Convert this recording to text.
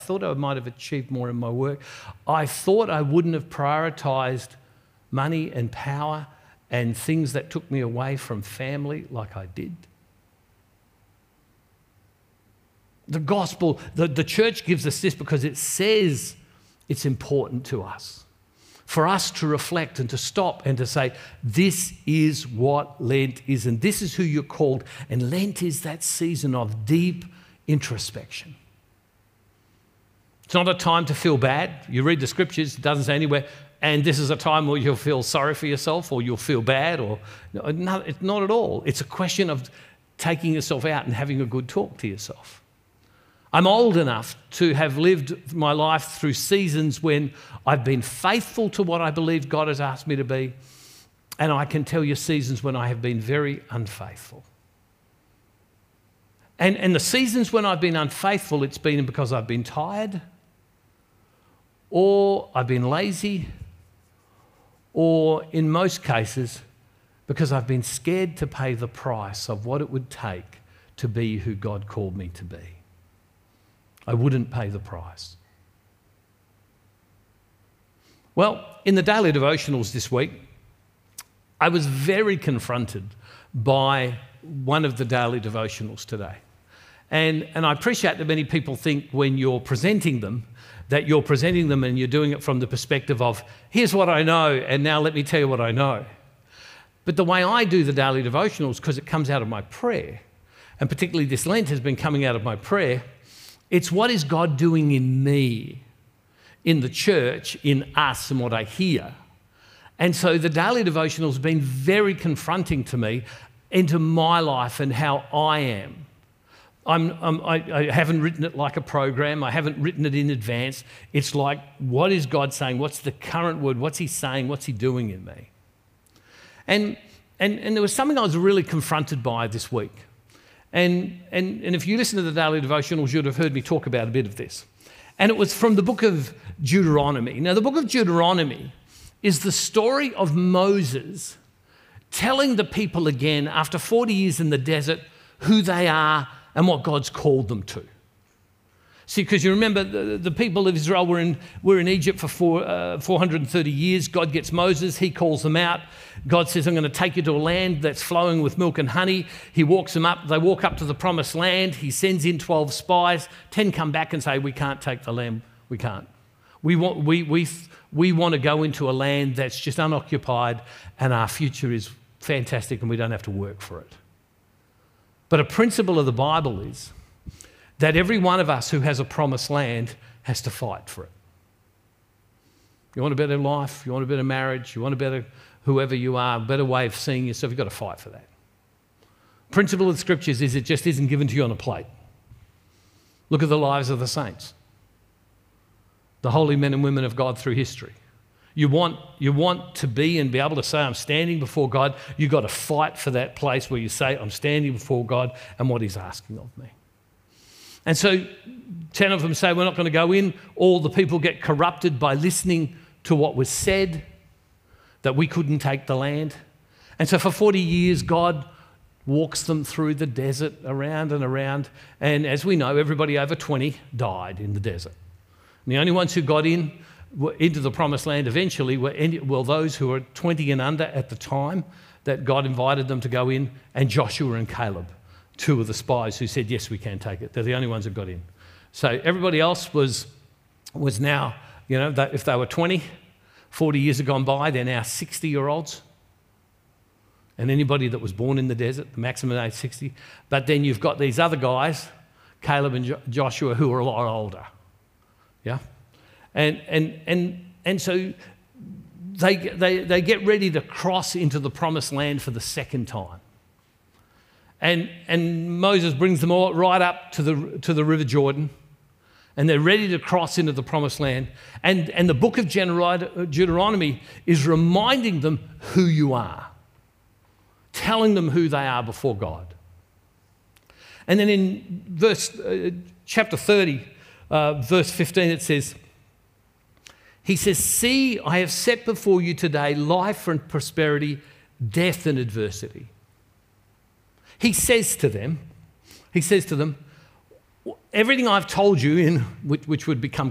thought I might have achieved more in my work. I thought I wouldn't have prioritized money and power and things that took me away from family like I did. The gospel, the church gives us this because it says it's important to us, for us to reflect and to stop and to say, this is what Lent is, and this is who you're called. And Lent is that season of deep introspection. It's not a time to feel bad. You read the scriptures, it doesn't say anywhere, and this is a time where you'll feel sorry for yourself or you'll feel bad, or no, it's not at all. It's a question of taking yourself out and having a good talk to yourself. I'm old enough to have lived my life through seasons when I've been faithful to what I believe God has asked me to be, and I can tell you seasons when I have been very unfaithful. And the seasons when I've been unfaithful, it's been because I've been tired, or I've been lazy, or in most cases, because I've been scared to pay the price of what it would take to be who God called me to be. I wouldn't pay the price. Well, in the daily devotionals this week, I was very confronted by one of the daily devotionals today. And I appreciate that many people think when you're presenting them, that you're presenting them and you're doing it from the perspective of, here's what I know, and now let me tell you what I know. But the way I do the daily devotionals, because it comes out of my prayer, and particularly this Lent has been coming out of my prayer, it's what is God doing in me, in the church, in us, and what I hear. And so the daily devotional has been very confronting to me into my life and how I am. I haven't written it like a program. I haven't written it in advance. It's like, what is God saying? What's the current word? What's he saying? What's he doing in me? And there was something I was really confronted by this week. And if you listen to the daily devotionals, you'd have heard me talk about a bit of this. And it was from the book of Deuteronomy. Now, the book of Deuteronomy is the story of Moses telling the people again, after 40 years in the desert, who they are and what God's called them to. See, because you remember the people of Israel were in Egypt for 430 years. God gets Moses. He calls them out. God says, I'm going to take you to a land that's flowing with milk and honey. He walks them up. They walk up to the promised land. He sends in 12 spies. 10 come back and say, we can't take the land. We can't. We want to go into a land that's just unoccupied, and our future is fantastic and we don't have to work for it. But a principle of the Bible is that every one of us who has a promised land has to fight for it. You want a better life, you want a better marriage, you want a better, whoever you are, a better way of seeing yourself, you've got to fight for that. Principle of the scriptures is it just isn't given to you on a plate. Look at the lives of the saints, the holy men and women of God through history. You want to be and be able to say, I'm standing before God. You've got to fight for that place where you say, I'm standing before God and what he's asking of me. And so 10 of them say, we're not going to go in. All the people get corrupted by listening to what was said, that we couldn't take the land. And so for 40 years, God walks them through the desert around and around. And as we know, everybody over 20 died in the desert. And the only ones who got into the promised land eventually were those who were 20 and under at the time that God invited them to go in, and Joshua and Caleb, two of the spies who said, yes, we can take it. They're the only ones who got in. So everybody else was now, if they were 20, 40 years have gone by, they're now 60-year-olds. And anybody that was born in the desert, the maximum age 60. But then you've got these other guys, Caleb and Joshua, who are a lot older. Yeah? And so they get ready to cross into the promised land for the second time. And Moses brings them all right up to the River Jordan, and they're ready to cross into the promised land. And the book of Deuteronomy is reminding them who you are, telling them who they are before God. And then in chapter 30, verse 15, it says, he says, see, I have set before you today life and prosperity, death and adversity. He says to them, everything I've told you, which would become